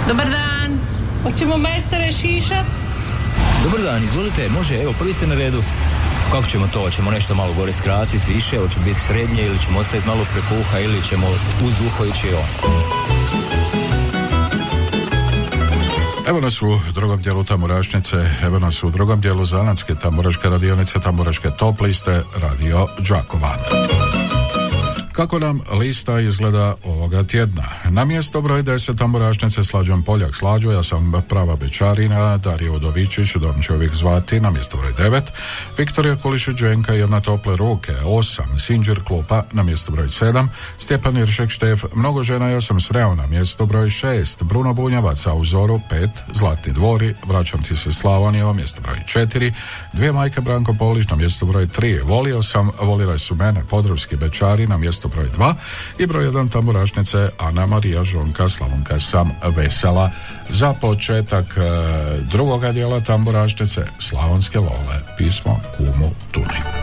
Dobar dan, hoćemo majstore šišat? Dobar dan, izvolite, može, evo, prvi ste na redu. Kako ćemo to? Hoćemo nešto malo gore skratiti, više, hoćemo biti srednje ili ćemo ostaviti malo preko uha ili ćemo uz uho ići on? Evo nas u drugom dijelu Tamburašnice, evo nas u drugom dijelu zanatske tamburaške radionice, tamburaške top liste Radio Đakovan. Kako nam lista izgleda ovoga tjedna? Na mjesto broj 10 tamburašnice Slađan Poljak. Slađo, ja sam prava Bečarina, Darija Udovičić, dom će ovih zvati. Na mjesto broj 9 Viktorija Kulišić Dženka, Jedna tople ruke. 8 Sinđer Klupa, na mjesto broj 7 Stjepan Iršek Štef, Mnogo žena ja sam sreo, na mjesto broj 6 Bruno Bunjevac, a u zoru 5 Zlatni dvori, Vraćam ti se Slavonijo, mjesto broj 4 Dvije majke Branko Polić, na mjesto broj 3 Volio sam, volile su mene, Podravski Bečari, na mjesto broj 2 i broj 1 tamburašnice Ana Marija Žonka, Slavonka sam vesela. Za početak drugoga dijela tamburašnice Slavonske lole, pismo kumu Tuni.